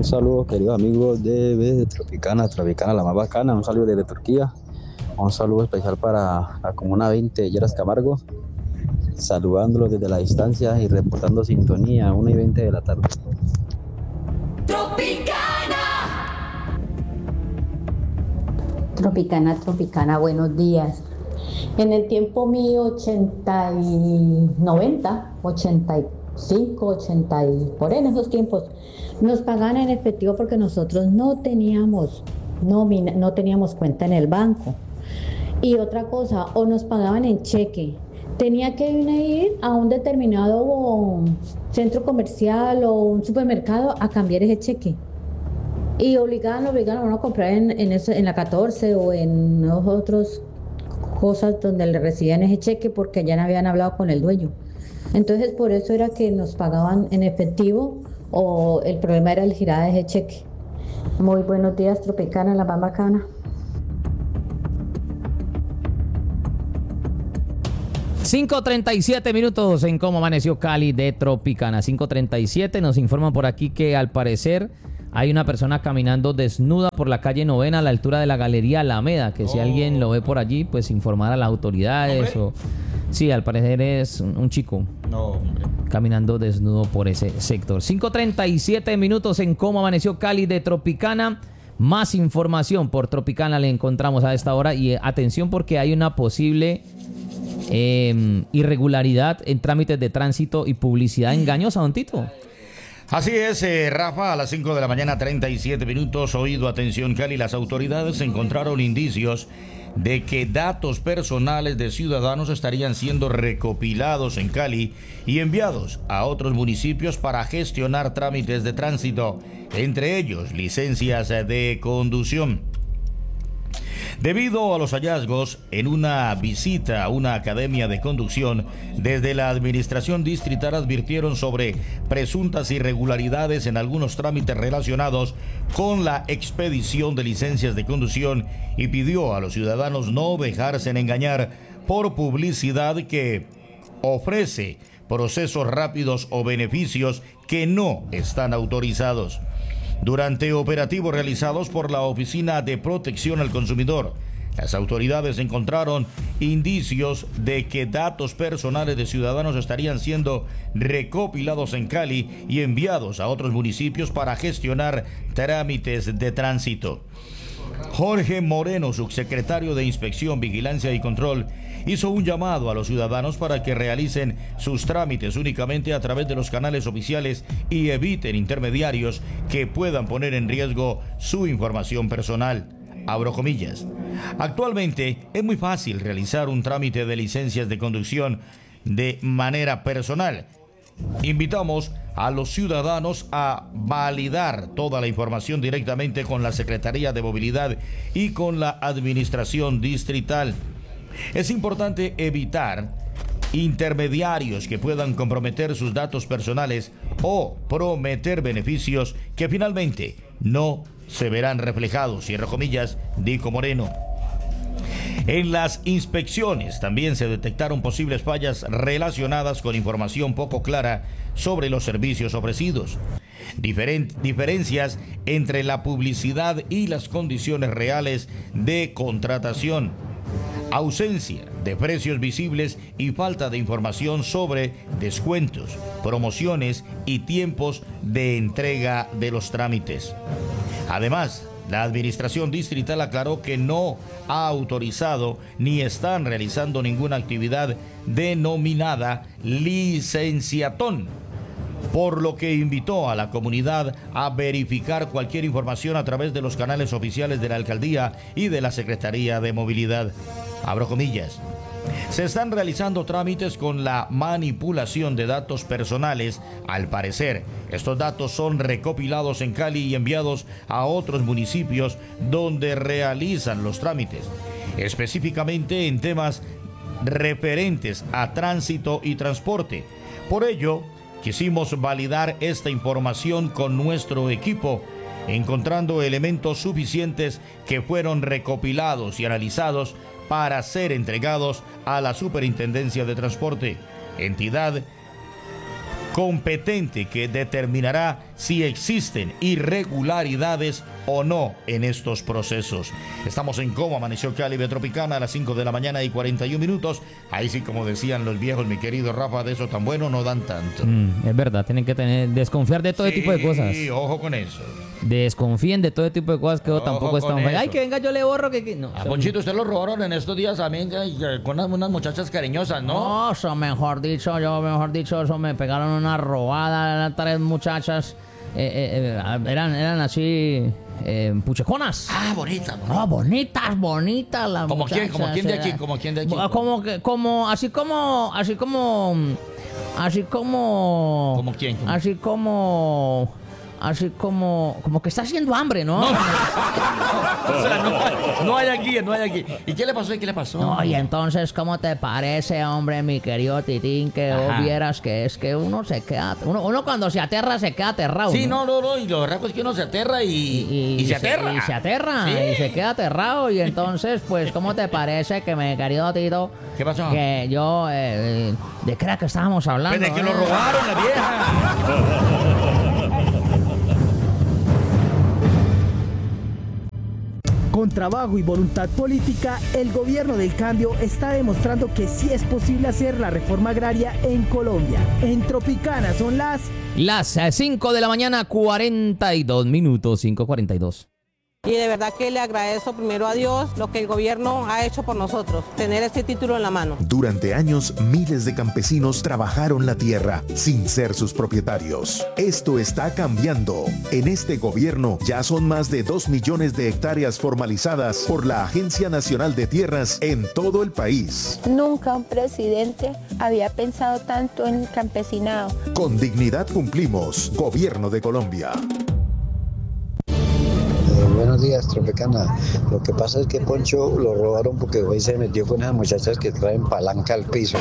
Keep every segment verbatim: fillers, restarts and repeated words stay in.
saludo, queridos amigos de Tropicana, Tropicana la más bacana. Un saludo desde Turquía. Un saludo especial para la Comuna veinte de Lleras Camargo. Saludándolos desde la distancia y reportando sintonía a una y veinte de la tarde. Tropicana. Tropicana, Tropicana, buenos días. En el tiempo mío, ochenta y noventa, ochenta y cinco, ochenta y por ahí en esos tiempos, nos pagaban en efectivo porque nosotros no teníamos nómina, no teníamos cuenta en el banco. Y otra cosa, o nos pagaban en cheque. Tenía que ir a un determinado centro comercial o un supermercado a cambiar ese cheque. Y obligaban, obligaban a uno a comprar en, en, eso, en la catorce o en otras cosas donde le recibían ese cheque porque ya no habían hablado con el dueño. Entonces por eso era que nos pagaban en efectivo o el problema era el girar de ese cheque. Muy buenos días, Tropicana, la más bacana. cinco treinta y siete minutos en Cómo Amaneció Cali de Tropicana. cinco treinta y siete nos informan por aquí que al parecer hay una persona caminando desnuda por la calle Novena a la altura de la Galería Alameda, que oh. si alguien lo ve por allí, pues informar a las autoridades. ¿Hombre? O sí, al parecer es un, un chico no, hombre. caminando desnudo por ese sector. cinco treinta y siete minutos en Cómo Amaneció Cali de Tropicana. Más información por Tropicana le encontramos a esta hora y eh, atención porque hay una posible eh, irregularidad en trámites de tránsito y publicidad engañosa, don Tito. Así es, eh, Rafa, a las cinco de la mañana, treinta y siete minutos, oído, atención Cali, las autoridades encontraron indicios de que datos personales de ciudadanos estarían siendo recopilados en Cali y enviados a otros municipios para gestionar trámites de tránsito, entre ellos licencias de conducción. Debido a los hallazgos en una visita a una academia de conducción, desde la administración distrital advirtieron sobre presuntas irregularidades en algunos trámites relacionados con la expedición de licencias de conducción y pidió a los ciudadanos no dejarse engañar por publicidad que ofrece procesos rápidos o beneficios que no están autorizados. Durante operativos realizados por la Oficina de Protección al Consumidor, las autoridades encontraron indicios de que datos personales de ciudadanos estarían siendo recopilados en Cali y enviados a otros municipios para gestionar trámites de tránsito. Jorge Moreno, subsecretario de Inspección, Vigilancia y Control, hizo un llamado a los ciudadanos para que realicen sus trámites únicamente a través de los canales oficiales y eviten intermediarios que puedan poner en riesgo su información personal. Abro comillas. Actualmente es muy fácil realizar un trámite de licencias de conducción de manera personal. Invitamos a los ciudadanos a validar toda la información directamente con la Secretaría de Movilidad y con la Administración Distrital. Es importante evitar intermediarios que puedan comprometer sus datos personales o prometer beneficios que finalmente no se verán reflejados, cierro comillas, dijo Moreno. En las inspecciones también se detectaron posibles fallas relacionadas con información poco clara sobre los servicios ofrecidos, Diferent, diferencias entre la publicidad y las condiciones reales de contratación, ausencia de precios visibles y falta de información sobre descuentos, promociones y tiempos de entrega de los trámites. Además, la administración distrital aclaró que no ha autorizado ni están realizando ninguna actividad denominada licenciatón, por lo que invitó a la comunidad a verificar cualquier información a través de los canales oficiales de la alcaldía y de la Secretaría de Movilidad. Abro comillas. Se están realizando trámites con la manipulación de datos personales. Al parecer, estos datos son recopilados en Cali y enviados a otros municipios donde realizan los trámites, específicamente en temas referentes a tránsito y transporte. Por ello, quisimos validar esta información con nuestro equipo, encontrando elementos suficientes que fueron recopilados y analizados para ser entregados a la Superintendencia de Transporte, entidad competente que determinará si existen irregularidades o no en estos procesos. Estamos en Cómo Amaneció Cali Tropicana a las cinco de la mañana y cuarenta y un minutos. Ahí sí, como decían los viejos, mi querido Rafa, de eso tan bueno no dan tanto. Mm, es verdad, tienen que tener desconfiar de todo sí, tipo de cosas. Sí, ojo con eso. Desconfíen de todo tipo de cosas que Ojo tampoco están. con Ay, eso. que venga, yo le borro que. que... No, A Ponchito, usted lo robaron en estos días también eh, con unas, unas muchachas cariñosas, ¿no? No, eso mejor dicho, yo mejor dicho, eso me pegaron una robada, eran tres muchachas, eh, eh, eh, eran, eran así, eh, pucheconas. Ah, bonita, bonita. No, bonitas, bonitas las ¿Como muchachas. quién? ¿Como quién de aquí? eran- ¿Como quién de aquí? Como que, como, así como, así como, así como. ¿Como quién? ¿Cómo? Así como. Así como, como que está haciendo hambre, ¿no? No, o sea, no hay, no hay aquí, no hay aquí. ¿Y qué le pasó? ¿Y qué le pasó? No, y entonces, ¿cómo te parece, hombre, mi querido Titín, que Ajá. vos vieras que es que uno se queda, uno, uno cuando se aterra se queda aterrado, Sí, no, no, no, y lo verdad es que uno se aterra y, y, se aterra. Y se aterra, Sí. y se queda aterrado, y entonces, pues, ¿cómo te parece que, mi querido Tito, ¿Qué pasó? que yo, eh, ¿de qué era que estábamos hablando? Desde que lo eh? robaron, la vieja. Con trabajo y voluntad política, el gobierno del cambio está demostrando que sí es posible hacer la reforma agraria en Colombia. En Tropicana son las... Las cinco de la mañana, cuarenta y dos minutos, cinco cuarenta y dos. Y de verdad que le agradezco primero a Dios lo que el gobierno ha hecho por nosotros, tener este título en la mano. Durante años, miles de campesinos trabajaron la tierra sin ser sus propietarios. Esto está cambiando. En este gobierno ya son más de dos millones de hectáreas formalizadas por la Agencia Nacional de Tierras en todo el país. Nunca un presidente había pensado tanto en el campesinado. Con dignidad cumplimos. Gobierno de Colombia. Buenos días, Tropicana. Lo que pasa es que Poncho lo robaron porque hoy se metió con esas muchachas que traen palanca al piso.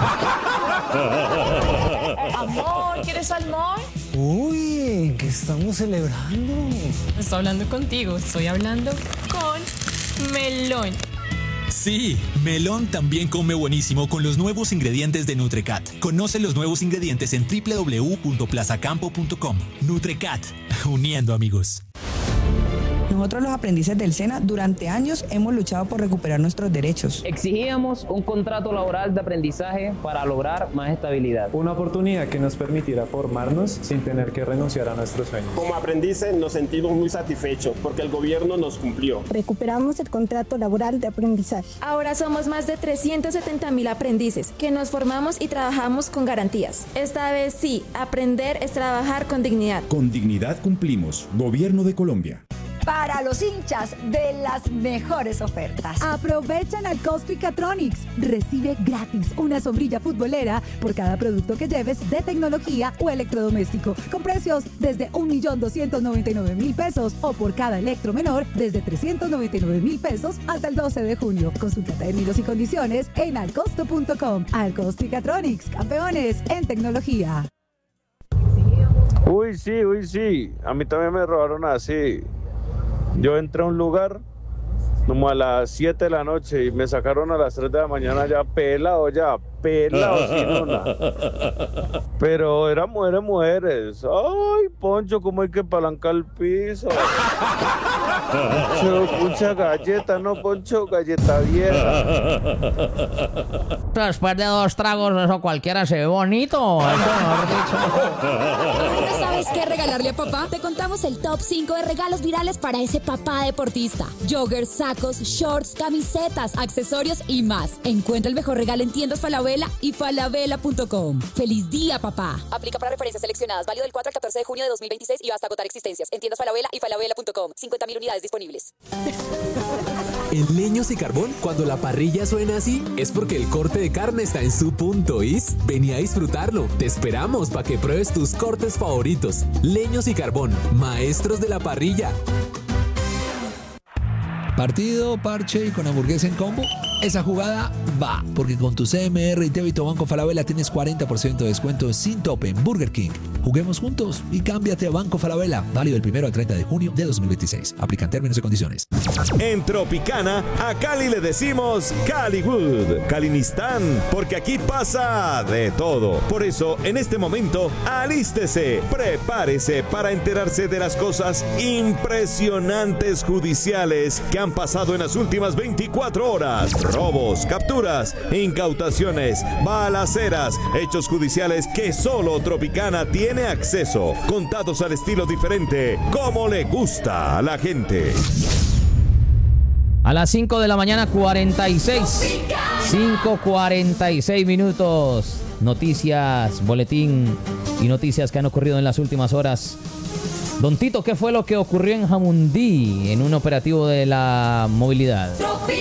Amor, ¿quieres salmón? Uy, ¿qué estamos celebrando? No estoy hablando contigo, estoy hablando con Melón. Sí, Melón también come buenísimo con los nuevos ingredientes de Nutrecat. Conoce los nuevos ingredientes en doble u doble u doble u punto plazacampo punto com. Nutrecat, uniendo amigos. Nosotros los aprendices del SENA durante años hemos luchado por recuperar nuestros derechos. Exigíamos un contrato laboral de aprendizaje para lograr más estabilidad. Una oportunidad que nos permitiera formarnos sin tener que renunciar a nuestros sueños. Como aprendices nos sentimos muy satisfechos porque el gobierno nos cumplió. Recuperamos el contrato laboral de aprendizaje. Ahora somos más de trescientos setenta mil aprendices que nos formamos y trabajamos con garantías. Esta vez sí, aprender es trabajar con dignidad. Con dignidad cumplimos. Gobierno de Colombia. Para los hinchas de las mejores ofertas. Aprovechan al Cospicatronics. Recibe gratis una sombrilla futbolera por cada producto que lleves de tecnología o electrodoméstico, con precios desde un millón doscientos noventa y nueve mil pesos o por cada electro menor desde trescientos noventa y nueve mil pesos hasta el doce de junio. Consulta términos y condiciones en alcosto punto com. Cospicatronics, campeones en tecnología. Uy, sí, uy, sí. A mí también me robaron así. Yo entré a un lugar como a las siete de la noche y me sacaron a las tres de la mañana ya pelado, ya pelado, sin una. Pero eran mujeres, mujeres. Ay, Poncho, ¿cómo hay que palancar el piso? Poncho, mucha galleta, no, Poncho, galleta vieja. Después de dos tragos, eso cualquiera se ve bonito. Eso mejor dicho. ¿No sabes qué regalarle a papá? Te contamos el top cinco de regalos virales para ese papá deportista. Joggers, sacos, shorts, camisetas, accesorios y más. Encuentra el mejor regalo en tiendas Falabella y falabella punto com. ¡Feliz día, papá! Aplica para referencias seleccionadas. Válido del cuatro al catorce de junio de dos mil veintiséis y basta agotar existencias. En tiendas Falabella y falabella punto com. cincuenta mil unidades disponibles. En Leños y Carbón, cuando la parrilla suena así, es porque el corte de carne está en su punto, ¿is? Vení a disfrutarlo. Te esperamos para que pruebes tus cortes favoritos. Leños y Carbón, maestros de la parrilla. Partido, parche y con hamburguesa en combo. Esa jugada va, porque con tu C M R y débito Banco Falabella tienes cuarenta por ciento de descuento sin tope en Burger King. Juguemos juntos y cámbiate a Banco Falabella. Válido del primero al treinta de junio de dos mil veintiséis. Aplican términos y condiciones. En Tropicana, a Cali le decimos Caliwood, Calinistán, porque aquí pasa de todo. Por eso, en este momento, alístese, prepárese para enterarse de las cosas impresionantes judiciales que han pasado en las últimas veinticuatro horas. Robos, capturas, incautaciones, balaceras, hechos judiciales que solo Tropicana tiene acceso, contados al estilo diferente, como le gusta a la gente. A las cinco de la mañana, cuarenta y seis. cinco cuarenta y seis minutos. Noticias, boletín y noticias que han ocurrido en las últimas horas. Don Tito, ¿qué fue lo que ocurrió en Jamundí en un operativo de la movilidad?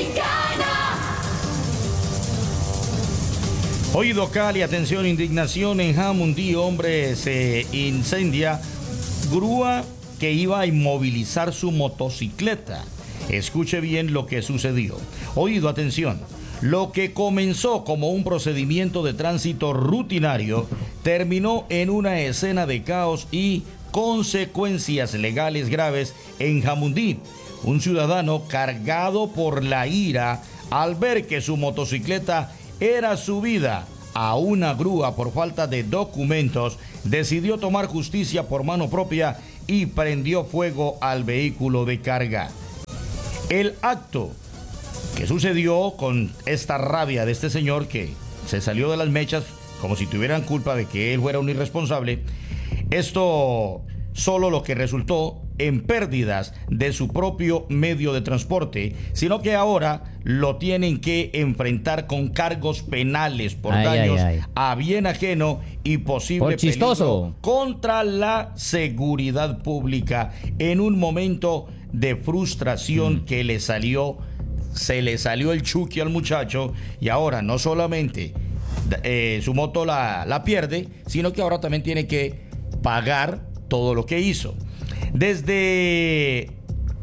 Oído Cali, atención, indignación en Jamundí. Hombre, se incendia grúa que iba a inmovilizar su motocicleta. Escuche bien lo que sucedió. Oído, atención. Lo que comenzó como un procedimiento de tránsito rutinario terminó en una escena de caos y consecuencias legales graves en Jamundí. Un ciudadano cargado por la ira al ver que su motocicleta era subida a una grúa por falta de documentos, decidió tomar justicia por mano propia y prendió fuego al vehículo de carga. El acto que sucedió con esta rabia de este señor que se salió de las mechas como si tuvieran culpa de que él fuera un irresponsable, esto solo lo que resultó en pérdidas de su propio medio de transporte, sino que ahora lo tienen que enfrentar con cargos penales por ay, daños ay, ay. a bien ajeno y posible Por chistoso. peligro contra la seguridad pública en un momento de frustración mm. que le salió, se le salió el chuki al muchacho y ahora no solamente eh, su moto la, la pierde, sino que ahora también tiene que pagar todo lo que hizo. Desde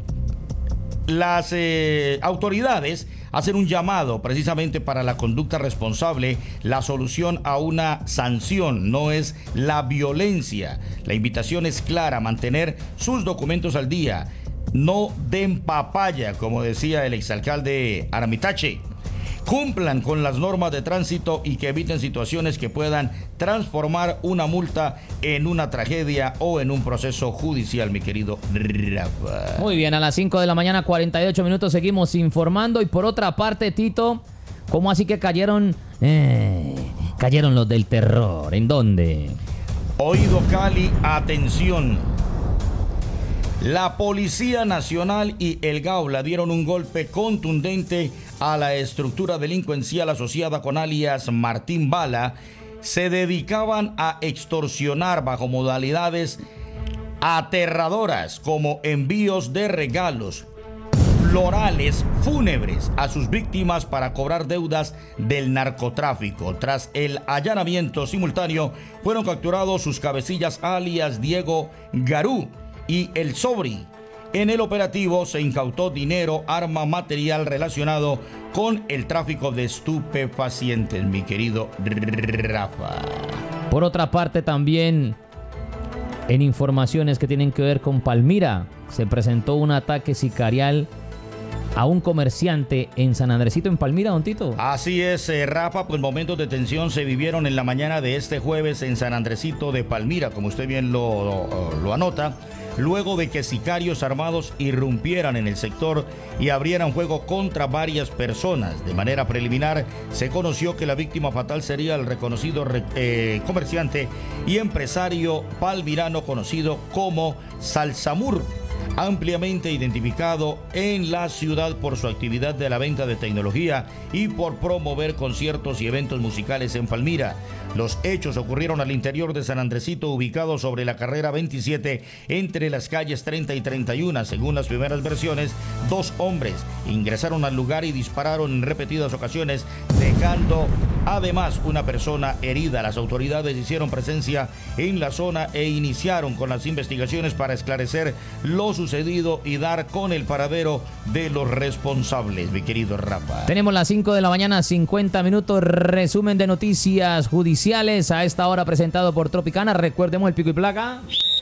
las eh, autoridades hacen un llamado precisamente para la conducta responsable. La solución a una sanción no es la violencia. La invitación es clara: mantener sus documentos al día. No den papaya, como decía el exalcalde Aramitache. Cumplan con las normas de tránsito y que eviten situaciones que puedan transformar una multa en una tragedia o en un proceso judicial, mi querido Rafa. Muy bien, a las cinco de la mañana, cuarenta y ocho minutos, seguimos informando. Y por otra parte, Tito, ¿cómo así que cayeron? Eh, cayeron los del terror. ¿En dónde? Oído Cali, atención. La Policía Nacional y el Gaula dieron un golpe contundente a la estructura delincuencial asociada con alias Martín Bala. Se dedicaban a extorsionar bajo modalidades aterradoras como envíos de regalos, florales, fúnebres a sus víctimas para cobrar deudas del narcotráfico. Tras el allanamiento simultáneo, fueron capturados sus cabecillas alias Diego Garú y El Sobri. En el operativo se incautó dinero, arma, material relacionado con el tráfico de estupefacientes, mi querido Rafa. Por otra parte, también en informaciones que tienen que ver con Palmira, se presentó un ataque sicarial a un comerciante en San Andresito, en Palmira, don Tito. Así es, eh, Rafa, pues momentos de tensión se vivieron en la mañana de este jueves en San Andresito de Palmira, como usted bien lo, lo, lo anota, luego de que sicarios armados irrumpieran en el sector y abrieran fuego contra varias personas. De manera preliminar, se conoció que la víctima fatal sería el reconocido eh, comerciante y empresario palmirano conocido como Salsamur, ampliamente identificado en la ciudad por su actividad de la venta de tecnología y por promover conciertos y eventos musicales en Palmira. Los hechos ocurrieron al interior de San Andresito, ubicado sobre la carrera veintisiete entre las calles treinta y treinta y uno. Según las primeras versiones, dos hombres ingresaron al lugar y dispararon en repetidas ocasiones, dejando además una persona herida. Las autoridades hicieron presencia en la zona e iniciaron con las investigaciones para esclarecer lo sucedido y dar con el paradero de los responsables, mi querido Rafa. Tenemos las cinco de la mañana, cincuenta minutos, resumen de noticias judiciales a esta hora presentado por Tropicana. Recuerdemos el pico y placa.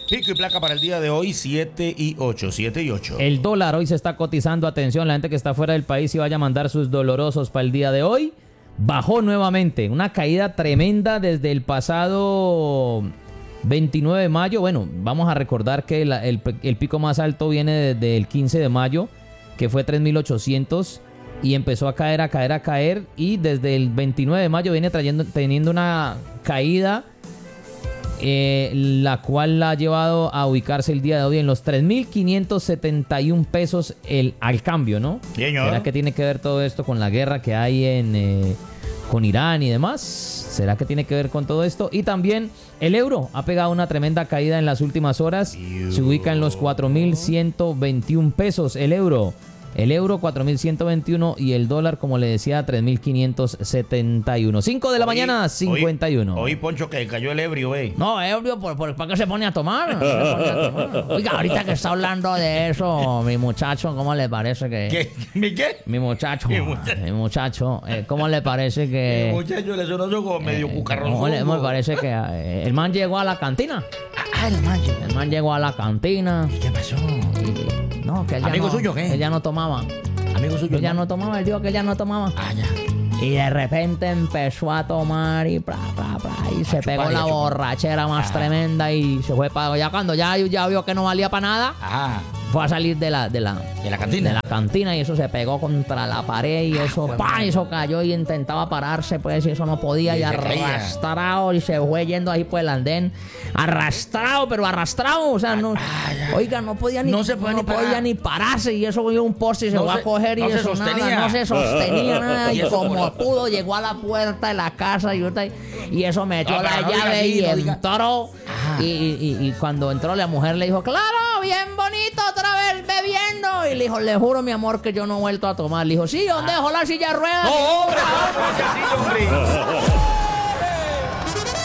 Pico y placa para el día de hoy, siete y ocho, siete y ocho. El dólar hoy se está cotizando, atención, la gente que está fuera del país y vaya a mandar sus dolorosos para el día de hoy. Bajó nuevamente, una caída tremenda desde el pasado veintinueve de mayo. Bueno, vamos a recordar que la, el, el pico más alto viene desde el quince de mayo, que fue tres mil ochocientos, y empezó a caer, a caer, a caer, y desde el veintinueve de mayo viene trayendo, teniendo una caída, eh, la cual la ha llevado a ubicarse el día de hoy en los tres mil quinientos setenta y un pesos el, al cambio, ¿no? Señor. ¿Será que tiene que ver todo esto con la guerra que hay en eh, con Irán y demás? ¿Será que tiene que ver con todo esto? Y también el euro ha pegado una tremenda caída en las últimas horas. Se ubica en los cuatro mil ciento veintiún pesos el euro. El euro cuatro mil ciento veintiuno y el dólar, como le decía, tres mil quinientos setenta y uno. cinco de la hoy, mañana, cincuenta y uno. Hoy, hoy, Poncho, que cayó el ebrio, güey. No, ebrio, ¿por, por, ¿para qué se pone a tomar? Se pone a tomar? Oiga, ahorita que está hablando de eso, mi muchacho, ¿cómo le parece que...? ¿Qué? ¿Mi qué? Mi muchacho, mi muchacho, mi muchacho eh, ¿cómo le parece que...? Mi muchacho le sonó como medio eh, cucarroso. ¿Cómo le me parece que eh, el man llegó a la cantina? Ah, el man. El man llegó a la cantina. ¿Y qué pasó? Y, no, que él ya ¿Amigo no, suyo qué? Él ya no tomaba. Amigo suyo. Él ya no tomaba, él dijo que él ya no tomaba. Ah, ya. Y de repente empezó a tomar y bla, bla, bla, y se pegó la borrachera más tremenda y se fue para... Ya cuando ya, ya vio que no valía para nada, Ajá. fue a salir de la, de la... ¿De la cantina? De la cantina y eso se pegó contra la pared y eso, ah, ¡pam! Y eso cayó y intentaba pararse, pues, y eso no podía, y, y arrastrado, y se fue yendo ahí por el andén, arrastrado, pero arrastrado, o sea, no... Ah, oiga, no podía ni... No se puede no ni, podía ni pararse y eso vio un poste y se no fue se, a coger y no eso nada, no se sostenía nada, y como pudo, llegó a la puerta de la casa y, y eso metió no, la no llave así, y no entró. Y, y, y cuando entró la mujer le dijo, claro, bien bonito, otra vez bebiendo. Y le dijo, le juro, mi amor, que yo no he vuelto a tomar. Le dijo, sí, ¿dónde ah. dejó la silla de ruedas? ¡No, hombre! ¡No, no, no, no, no, no, no, no, no, no, no, no,